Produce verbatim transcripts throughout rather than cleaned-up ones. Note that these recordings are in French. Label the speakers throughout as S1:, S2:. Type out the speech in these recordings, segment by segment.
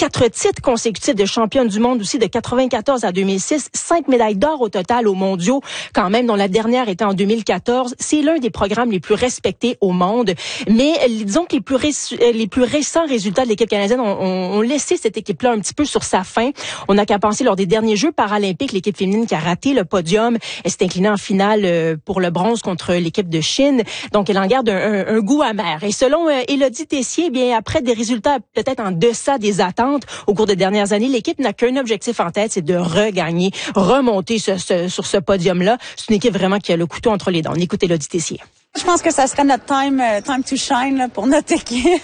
S1: quatre titres consécutifs de championne du monde aussi de quatre-vingt-quatorze à deux mille six, cinq médailles d'or au total aux mondiaux quand même, dont la dernière était en deux mille quatorze. C'est l'un des programmes les plus respectés au monde. Mais disons que les plus, ré- les plus récents résultats de l'équipe canadienne ont, ont, ont laissé cette équipe-là un petit peu sur sa faim. On n'a qu'à penser lors des derniers Jeux paralympiques, l'équipe féminine qui a raté le podium, elle s'est inclinée en finale pour le bronze contre l'équipe de Chine. Donc, elle en garde un, un, un goût amer. Et selon euh, Élodie Tessier, eh bien après des résultats peut-être en deçà des attentes au cours des dernières années, l'équipe n'a qu'un objectif en tête, c'est de regagner, remonter ce, ce, sur ce podium-là. C'est une équipe vraiment qui a le couteau entre les dents. On écoute Élodie Tessier.
S2: Je pense que ça serait notre time, uh, time to shine là, pour notre équipe.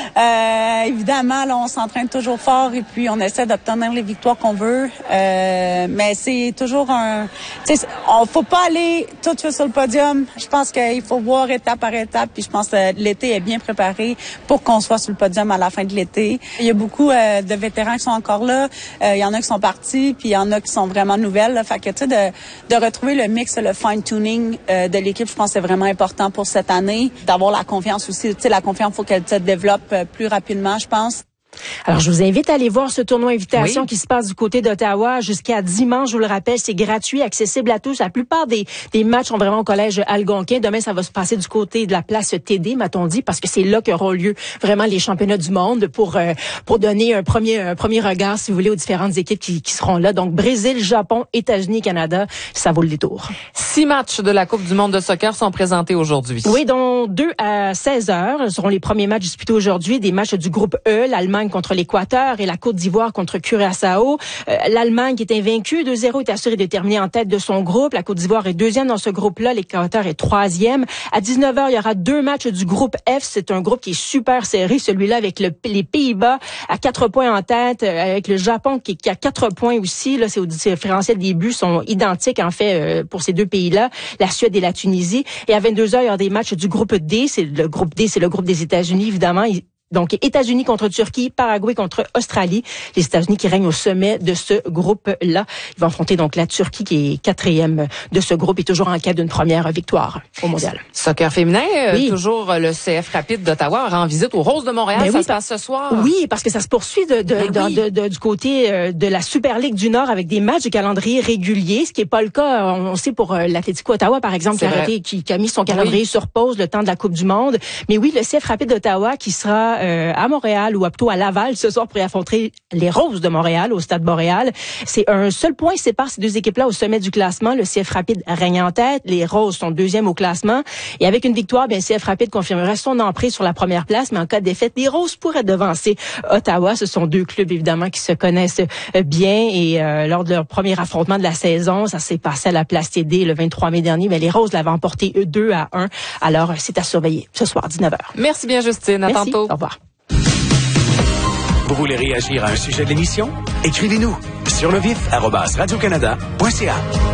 S2: euh, évidemment, là, on s'entraîne toujours fort et puis on essaie d'obtenir les victoires qu'on veut. Euh, mais c'est toujours un... On faut pas aller tout de suite sur le podium. Je pense qu'il faut voir étape par étape. Puis je pense que l'été est bien préparé pour qu'on soit sur le podium à la fin de l'été. Il y a beaucoup euh, de vétérans qui sont encore là. Euh, il y en a qui sont partis, puis il y en a qui sont vraiment nouvelles. Là. Fait que tu sais, de, de retrouver le mix, le fine-tuning euh, de l'équipe, je pense que c'est vraiment important pour cette année, d'avoir la confiance aussi. Tu sais, la confiance, il faut qu'elle se développe plus rapidement, je pense.
S1: Alors, je vous invite à aller voir ce tournoi invitation
S3: oui.
S1: qui se passe du côté d'Ottawa jusqu'à dimanche. Je vous le rappelle, c'est gratuit, accessible à tous. La plupart des, des matchs sont vraiment au collège Algonquin. Demain, ça va se passer du côté de la place T D, m'a-t-on dit, parce que c'est là qu'auront lieu vraiment les championnats du monde pour euh, pour donner un premier un premier regard, si vous voulez, aux différentes équipes qui, qui seront là. Donc, Brésil, Japon, États-Unis, Canada, ça vaut le détour.
S3: Six matchs de la Coupe du monde de soccer sont présentés aujourd'hui.
S1: Oui, dont deux à seize heures. Ce seront les premiers matchs disputés aujourd'hui. Des matchs du groupe E, l'Allemagne contre l'Équateur et la Côte d'Ivoire contre Curaçao. Euh, L'Allemagne qui est invaincue, deux zéro, est assurée de terminer en tête de son groupe. La Côte d'Ivoire est deuxième dans ce groupe-là. L'Équateur est troisième. À dix-neuf heures, il y aura deux matchs du groupe F. C'est un groupe qui est super serré, celui-là avec le, les Pays-Bas à quatre points en tête, euh, avec le Japon qui, qui a quatre points aussi. Là, c'est au différentiel des buts sont identiques en fait euh, pour ces deux pays-là, la Suède et la Tunisie. Et à vingt-deux heures, il y aura des matchs du groupe D. C'est le groupe D, c'est le groupe des États-Unis évidemment. Donc, États-Unis contre Turquie, Paraguay contre Australie. Les États-Unis qui règnent au sommet de ce groupe-là. Ils vont affronter donc la Turquie qui est quatrième de ce groupe et toujours en quête d'une première victoire au mondial.
S3: Soccer féminin,
S1: oui.
S3: euh, toujours le C F Rapide d'Ottawa rend visite aux Roses de Montréal.
S1: Ben
S3: ça
S1: oui,
S3: se passe ce soir.
S1: Oui, parce que ça se poursuit de, de,
S3: ben
S1: de,
S3: oui.
S1: de, de, du côté euh, de la Super Ligue du Nord avec des matchs de calendrier réguliers, ce qui n'est pas le cas, on sait, pour euh, l'Atlético Ottawa, par exemple, qui a, arrêté, qui, qui a mis son calendrier oui. sur pause le temps de la Coupe du Monde. Mais oui, le C F Rapide d'Ottawa qui sera euh, à Montréal ou plutôt à Laval ce soir pour y affronter les Roses de Montréal au Stade Boréal. C'est un seul point qui sépare ces deux équipes-là au sommet du classement. Le C F Rapide règne en tête. Les Roses sont deuxième au classement. Et avec une victoire, bien, C F Rapide confirmerait son emprise sur la première place. Mais en cas de défaite, les Roses pourraient devancer Ottawa. Ce sont deux clubs, évidemment, qui se connaissent bien. Et euh, lors de leur premier affrontement de la saison, ça s'est passé à la place T D le vingt-trois mai dernier. Mais les Roses l'avaient emporté deux à un. Alors, c'est à surveiller ce soir, dix-neuf heures.
S3: Merci bien, Justine. À
S1: Merci.
S3: tantôt.
S1: Au revoir.
S4: Vous voulez réagir à un sujet de l'émission? Écrivez-nous sur le vif arobase radio-canada point c a.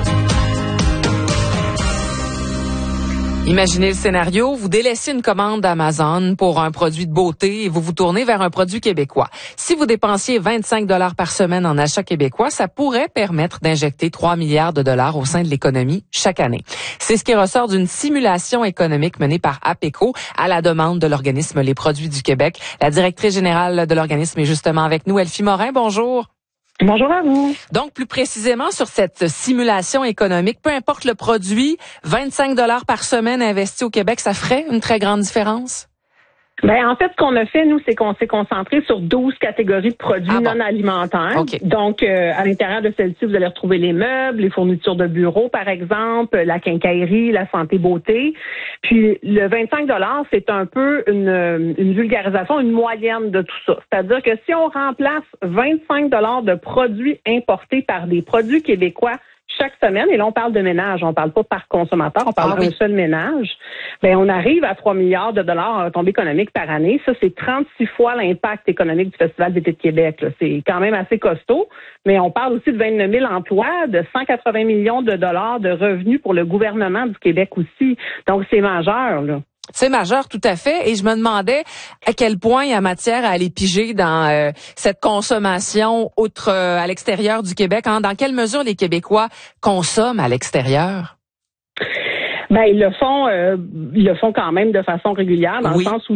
S3: Imaginez le scénario, vous délaissez une commande d'Amazon pour un produit de beauté et vous vous tournez vers un produit québécois. Si vous dépensiez vingt-cinq dollars par semaine en achats québécois, ça pourrait permettre d'injecter trois milliards de dollars au sein de l'économie chaque année. C'est ce qui ressort d'une simulation économique menée par APECO à la demande de l'organisme Les Produits du Québec. La directrice générale de l'organisme est justement avec nous, Elfie Morin. Bonjour.
S5: Bonjour à vous.
S3: Donc, plus précisément sur cette simulation économique, peu importe le produit, vingt-cinq dollars par semaine investi au Québec, ça ferait une très grande différence?
S5: Ben en fait, ce qu'on a fait, nous, c'est qu'on s'est concentré sur douze catégories de produits ah bon. non alimentaires.
S3: Okay.
S5: Donc, euh, à l'intérieur de celles-ci, vous allez retrouver les meubles, les fournitures de bureau, par exemple, la quincaillerie, la santé-beauté. Puis, le vingt-cinq dollars, c'est un peu une, une vulgarisation, une moyenne de tout ça. C'est-à-dire que si on remplace vingt-cinq dollars de produits importés par des produits québécois chaque semaine, et là on parle de ménage, on parle pas par consommateur, on parle ah, d'un oui. seul ménage, ben on arrive à trois milliards de dollars en retombées économiques par année. Ça, c'est trente-six fois l'impact économique du Festival d'été de Québec. Là. C'est quand même assez costaud, mais on parle aussi de vingt-neuf mille emplois, de cent quatre-vingts millions de dollars de revenus pour le gouvernement du Québec aussi. Donc, c'est majeur, là.
S3: C'est majeur, tout à fait. Et je me demandais à quel point il y a matière à aller piger dans euh, cette consommation outre euh, à l'extérieur du Québec. Hein? Dans quelle mesure les Québécois consomment à l'extérieur?
S5: Ben ils le font, euh, ils le font quand même de façon régulière, dans oui. le sens où il y a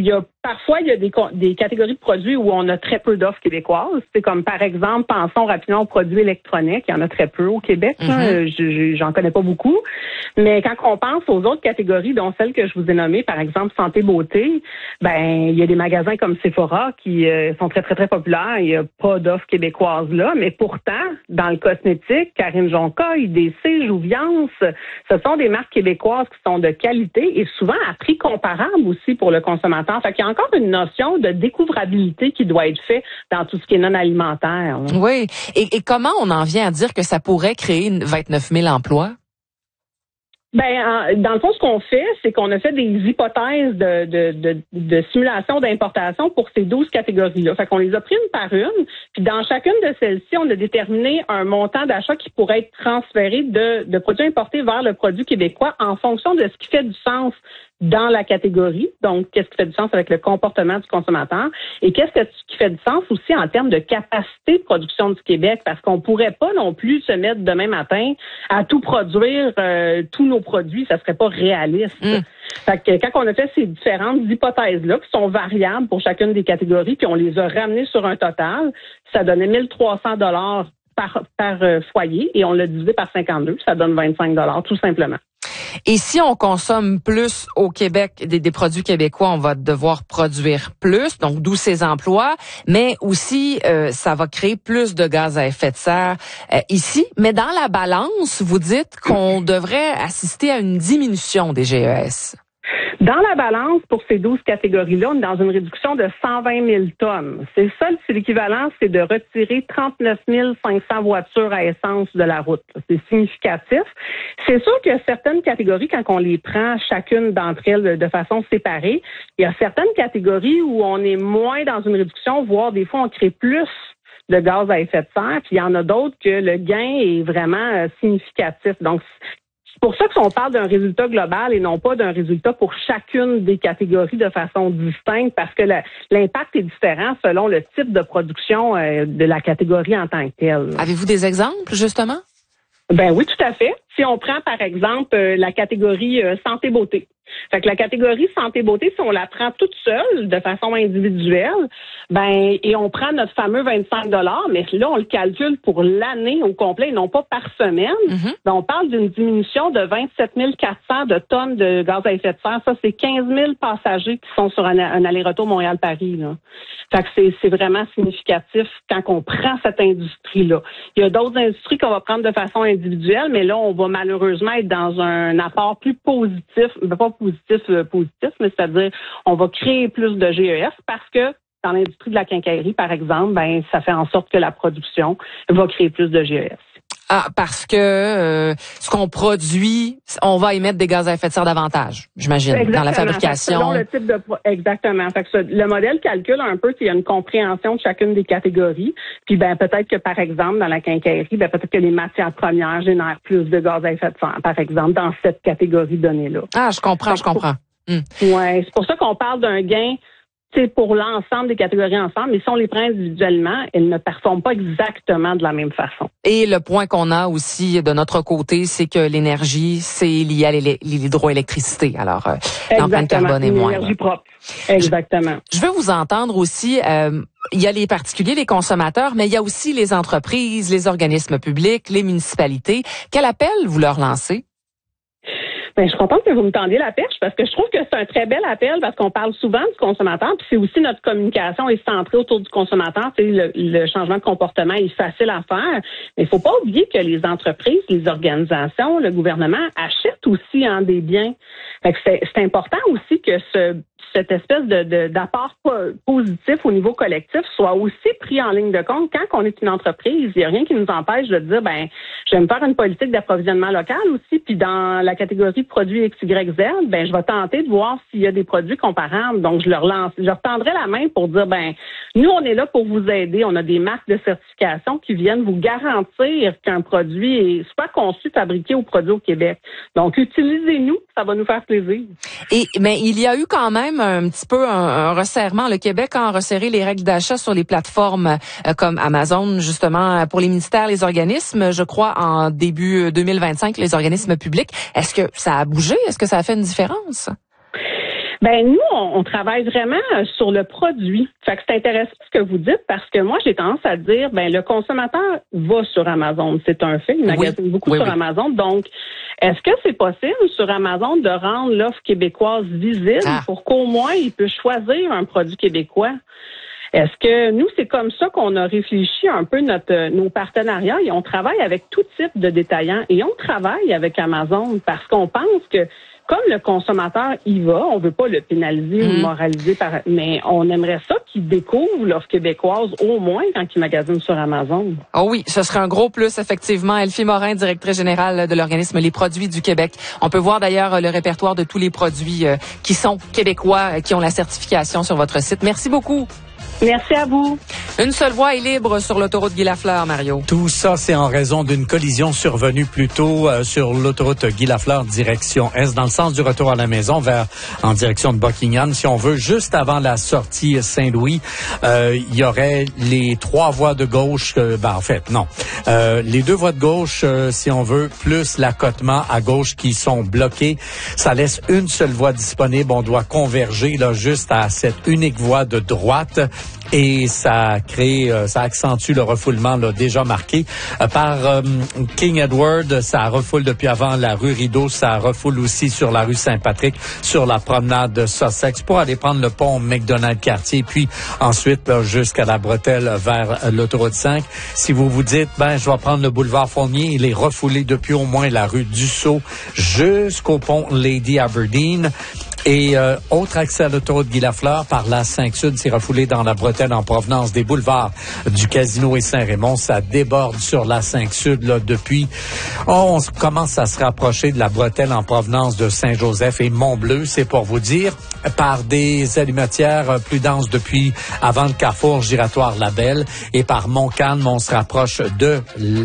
S5: parfois, il y a des, des catégories de produits où on a très peu d'offres québécoises. C'est comme, par exemple, pensons rapidement aux produits électroniques. Il y en a très peu au Québec. Mm-hmm. Je, je, j'en connais pas beaucoup. Mais quand on pense aux autres catégories, dont celles que je vous ai nommées, par exemple, santé, beauté, ben, il y a des magasins comme Sephora qui euh, sont très, très, très populaires. Il n'y a pas d'offres québécoises là. Mais pourtant, dans le cosmétique, Karine Jonca, I D C, Jouviance, ce sont des marques québécoises qui sont de qualité et souvent à prix comparable aussi pour le consommateur. Fait qu'il y a encore une notion de découvrabilité qui doit être faite dans tout ce qui est non alimentaire.
S3: Oui. Et, et comment on en vient à dire que ça pourrait créer vingt-neuf mille emplois?
S5: Ben, dans le fond, ce qu'on fait, c'est qu'on a fait des hypothèses de, de, de, de simulation d'importation pour ces douze catégories-là. Fait qu'on les a pris une par une, puis dans chacune de celles-ci, on a déterminé un montant d'achat qui pourrait être transféré de, de produits importés vers le produit québécois en fonction de ce qui fait du sens dans la catégorie. Donc, qu'est-ce qui fait du sens avec le comportement du consommateur et qu'est-ce qui fait du sens aussi en termes de capacité de production du Québec, parce qu'on pourrait pas non plus se mettre demain matin à tout produire, euh, tous nos produits, ça serait pas réaliste. Mm. Fait que quand on a fait ces différentes hypothèses-là, qui sont variables pour chacune des catégories, puis on les a ramenées sur un total, ça donnait mille trois cents dollars par, par euh, foyer et on l'a divisé par cinquante-deux, ça donne vingt-cinq dollars tout simplement.
S3: Et si on consomme plus au Québec des, des produits québécois, on va devoir produire plus, donc d'où ces emplois, mais aussi euh, ça va créer plus de gaz à effet de serre euh, ici. Mais dans la balance, vous dites qu'on devrait assister à une diminution des G E S.
S5: Dans la balance, pour ces douze catégories-là, on est dans une réduction de cent vingt mille tonnes. C'est ça, c'est l'équivalent, c'est de retirer trente-neuf mille cinq cents voitures à essence de la route. C'est significatif. C'est sûr qu'il y a certaines catégories, quand on les prend chacune d'entre elles de façon séparée, il y a certaines catégories où on est moins dans une réduction, voire des fois on crée plus de gaz à effet de serre, puis il y en a d'autres que le gain est vraiment euh, significatif. Donc, c'est pour ça qu'on parle d'un résultat global et non pas d'un résultat pour chacune des catégories de façon distincte, parce que le, l'impact est différent selon le type de production euh, de la catégorie en tant que telle.
S3: Avez-vous des exemples, justement?
S5: Ben oui, tout à fait. Si on prend, par exemple, euh, la catégorie euh, santé-beauté. Fait que la catégorie santé-beauté, si on la prend toute seule, de façon individuelle, ben et on prend notre fameux vingt-cinq dollars, mais là, on le calcule pour l'année au complet, et non pas par semaine. Mm-hmm. Ben, on parle d'une diminution de vingt-sept mille quatre cents de tonnes de gaz à effet de serre. Ça, c'est quinze mille passagers qui sont sur un, un aller-retour Montréal-Paris, là. Fait que c'est, c'est vraiment significatif quand on prend cette industrie-là. Il y a d'autres industries qu'on va prendre de façon individuelle, mais là, on va malheureusement être dans un apport plus positif, pas positif, euh, positif, mais c'est-à-dire on va créer plus de G E S parce que dans l'industrie de la quincaillerie, par exemple, ben ça fait en sorte que la production va créer plus de G E S.
S3: Ah, parce que euh, ce qu'on produit, on va émettre des gaz à effet de serre davantage, j'imagine, exactement, dans la fabrication.
S5: Selon le type de pro- exactement. Fait que ça, le modèle calcule un peu qu'il y a une compréhension de chacune des catégories. Puis ben peut-être que par exemple dans la quincaillerie, ben peut-être que les matières premières génèrent plus de gaz à effet de serre, par exemple dans cette catégorie donnée-là.
S3: Ah, je comprends, je comprends.
S5: Pour, hum. Ouais, c'est pour ça qu'on parle d'un gain. C'est pour l'ensemble des catégories ensemble, mais si on les prend individuellement, elles ne performent pas exactement de la même façon.
S3: Et le point qu'on a aussi de notre côté, c'est que l'énergie, c'est lié à l'hydroélectricité. Alors, euh, l'empreinte carbone est moins.
S5: L'énergie propre. Exactement.
S3: Je, je veux vous entendre aussi. Euh, il y a les particuliers, les consommateurs, mais il y a aussi les entreprises, les organismes publics, les municipalités. Quel appel vous leur lancez?
S5: Ben, je suis contente que vous me tendiez la perche parce que je trouve que c'est un très bel appel parce qu'on parle souvent du consommateur, puis c'est aussi notre communication est centrée autour du consommateur. Tu sais, le, le changement de comportement est facile à faire, mais il faut pas oublier que les entreprises, les organisations, le gouvernement achètent aussi en des biens. Fait que c'est, c'est important aussi que ce cette espèce de, de d'apport positif au niveau collectif soit aussi pris en ligne de compte. Quand on est une entreprise, il n'y a rien qui nous empêche de dire, ben, je vais me faire une politique d'approvisionnement local aussi, puis dans la catégorie de produits X Y Z, ben, je vais tenter de voir s'il y a des produits comparables. Donc, je leur lance, je leur tendrai la main pour dire, ben, nous, on est là pour vous aider. On a des marques de certification qui viennent vous garantir qu'un produit est soit conçu, fabriqué ou produit au Québec. Donc, utilisez-nous, ça va nous faire plaisir.
S3: Et, mais il y a eu quand même un petit peu un, un resserrement. Le Québec a resserré les règles d'achat sur les plateformes euh, comme Amazon, justement, pour les ministères, les organismes, je crois, en début deux mille vingt-cinq, les organismes publics. Est-ce que ça a bougé? Est-ce que ça a fait une différence?
S5: Ben nous, on, on travaille vraiment sur le produit. Fait que c'est intéressant ce que vous dites parce que moi, j'ai tendance à dire, ben le consommateur va sur Amazon. C'est un fait, il magasine oui. beaucoup oui, sur oui. Amazon. Donc, est-ce que c'est possible sur Amazon de rendre l'offre québécoise visible ah. pour qu'au moins il puisse choisir un produit québécois? Est-ce que nous, c'est comme ça qu'on a réfléchi un peu notre nos partenariats et on travaille avec tout type de détaillants et on travaille avec Amazon parce qu'on pense que comme le consommateur y va, on veut pas le pénaliser mmh. ou moraliser, par, mais on aimerait ça qu'il découvre l'offre québécoise au moins quand il magasine sur Amazon.
S3: Oh oui, ce serait un gros plus, effectivement. Elfie Morin, directrice générale de l'organisme Les Produits du Québec. On peut voir d'ailleurs le répertoire de tous les produits euh, qui sont québécois, euh, qui ont la certification sur votre site. Merci beaucoup.
S5: Merci à vous.
S3: Une seule voie est libre sur l'autoroute Guy Lafleur, Mario.
S6: Tout ça, c'est en raison d'une collision survenue plus tôt euh, sur l'autoroute Guy Lafleur, direction Est, dans le sens du retour à la maison, vers en direction de Buckingham. Si on veut, juste avant la sortie Saint-Louis, euh, il y aurait les trois voies de gauche, euh, ben en fait, non. Euh, les deux voies de gauche, euh, si on veut, plus l'accotement à gauche qui sont bloqués. Ça laisse une seule voie disponible. On doit converger là juste à cette unique voie de droite. Et ça crée, ça accentue le refoulement là, déjà marqué par euh, King Edward. Ça refoule depuis avant la rue Rideau. Ça refoule aussi sur la rue Saint-Patrick, sur la promenade Sussex pour aller prendre le pont McDonald-Cartier, puis ensuite là, jusqu'à la bretelle vers l'autoroute cinq. Si vous vous dites, ben je vais prendre le boulevard Fournier, il est refoulé depuis au moins la rue Dussault jusqu'au pont Lady Aberdeen. Et euh, autre accès à l'autoroute Guy Lafleur par la cinq Sud, c'est refoulé dans la bretelle en provenance des boulevards du Casino et Saint-Raymond. Ça déborde sur la cinq Sud là depuis. Oh, on commence à se rapprocher de la bretelle en provenance de Saint-Joseph et Montbleu, c'est pour vous dire, par des alimentières plus denses depuis avant le carrefour giratoire Labelle et par Montcalm, on se rapproche de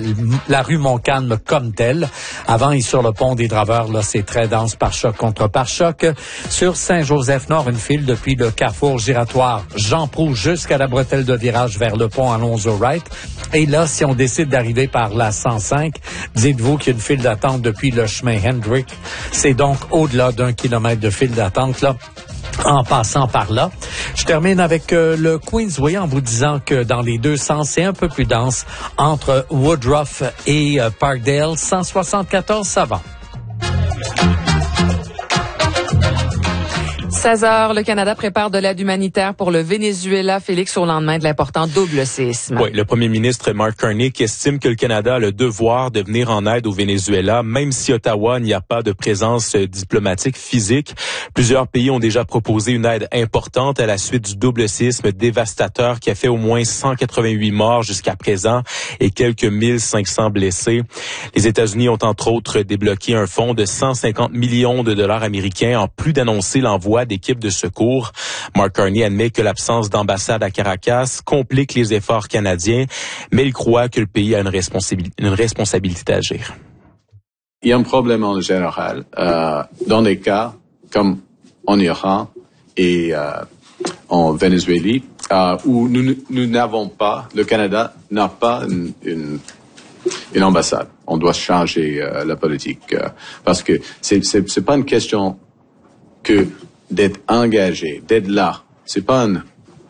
S6: la rue Montcalm comme telle. Avant et sur le pont des Draveurs, là, c'est très dense par choc contre par choc. Sur Saint-Joseph-Nord, une file depuis le carrefour giratoire Jean Proulx jusqu'à la bretelle de virage vers le pont Alonzo-Wright. Et là, si on décide d'arriver par la cent cinq, dites-vous qu'il y a une file d'attente depuis le chemin Hendrick. C'est donc au-delà d'un kilomètre de file d'attente, là, en passant par là. Je termine avec euh, le Queensway en vous disant que dans les deux sens, c'est un peu plus dense entre Woodruff et euh, Parkdale. cent soixante-quatorze, ça va.
S3: seize heures, le Canada prépare de l'aide humanitaire pour le Venezuela, Félix, au lendemain de l'important double séisme.
S7: Oui, le premier ministre Mark Carney qui estime que le Canada a le devoir de venir en aide au Venezuela, même si Ottawa n'y a pas de présence diplomatique physique. Plusieurs pays ont déjà proposé une aide importante à la suite du double séisme dévastateur qui a fait au moins cent quatre-vingt-huit morts jusqu'à présent et quelques mille cinq cents blessés. Les États-Unis ont entre autres débloqué un fonds de cent cinquante millions de dollars américains en plus d'annoncer l'envoi d'équipes de secours. Mark Carney admet que l'absence d'ambassade à Caracas complique les efforts canadiens, mais il croit que le pays a une, responsabil- une responsabilité d'agir.
S8: Il y a un problème en général euh, dans des cas comme en Iran et euh, en Venezuela euh, où nous, nous n'avons pas, le Canada n'a pas une, une, une ambassade. On doit changer euh, la politique euh, parce que c'est, c'est, c'est pas une question que d'être engagé, d'être là. C'est pas une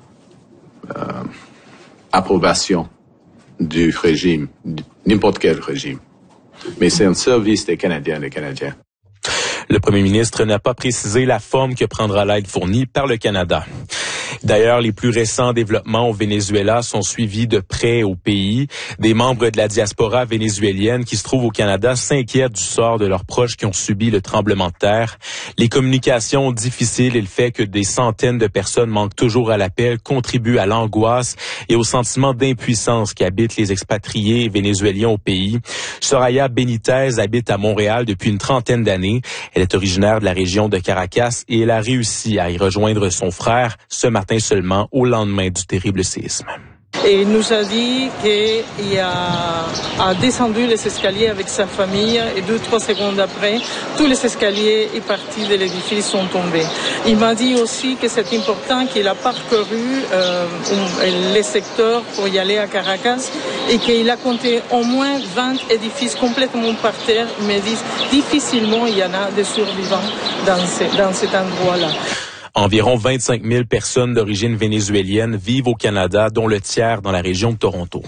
S8: euh, approbation du régime, n'importe quel régime. Mais c'est un service des Canadiens et des Canadiens.
S7: Le premier ministre n'a pas précisé la forme que prendra l'aide fournie par le Canada. D'ailleurs, les plus récents développements au Venezuela sont suivis de près au pays. Des membres de la diaspora vénézuélienne qui se trouvent au Canada s'inquiètent du sort de leurs proches qui ont subi le tremblement de terre. Les communications difficiles et le fait que des centaines de personnes manquent toujours à l'appel contribuent à l'angoisse et au sentiment d'impuissance qui habite les expatriés vénézuéliens au pays. Soraya Benitez habite à Montréal depuis une trentaine d'années. Elle est originaire de la région de Caracas et elle a réussi à y rejoindre son frère ce matin seulement au lendemain du terrible séisme.
S9: Et il nous a dit qu'il a, a descendu les escaliers avec sa famille et deux, trois secondes après, tous les escaliers et parties de l'édifice sont tombés. Il m'a dit aussi que c'est important qu'il a parcouru euh, les secteurs pour y aller à Caracas et qu'il a compté au moins vingt édifices complètement par terre, mais difficilement il y en a des survivants dans, ce, dans cet endroit-là.
S7: Environ vingt-cinq mille personnes d'origine vénézuélienne vivent au Canada, dont le tiers dans la région de Toronto.